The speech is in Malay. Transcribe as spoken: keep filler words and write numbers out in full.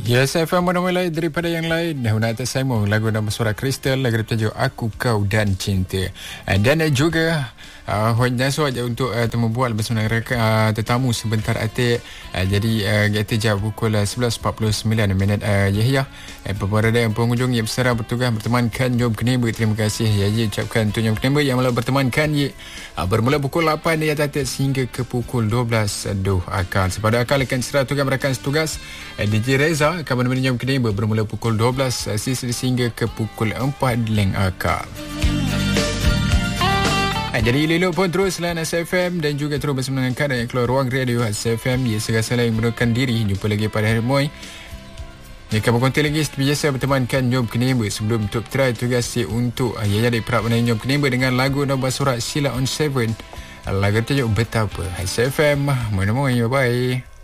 Yes, F M mana-mana daripada yang lain. Hunata Simon, lagu nama suara Crystal, lagu bertajuk Aku, Kau dan Cinta. Dan juga uh, Huan Naswa untuk uh, temu bual bersama uh, tetamu sebentar atik. Uh, jadi uh, kita jam pukul sebelas empat puluh sembilan minit uh, Yahya. Uh, Pemerada yang pengunjung yang bersara bertugas bertemankan Jom Keneba. Terima kasih Yahya ucapkan untuk Jom Keneba yang mula bertemankan ye. Uh, bermula pukul lapan ya tatik sehingga ke pukul dua belas Doh Akal. Sepada Akal akan serah tugas merakan setugas uh, D J Reza akan menemani Jom Keneba bermula pukul dua belas sehingga ke pukul empat Leng Akal. Jadi elok pun terus layan S F M dan juga terus bersama dengan Kanan yang keluar ruang radio S F M. Ya, segala yang menurunkan diri. Jumpa lagi pada hari Moy. Jika berkonti lagi seperti biasa bertemankan Jom Keneba sebelum untuk try tugas si untuk Yaya dari Perap menang Jom Keneba dengan lagu nombor surat Sila on Seven. Lagu tajuk Betapa. S F M mana-mana, bye-bye.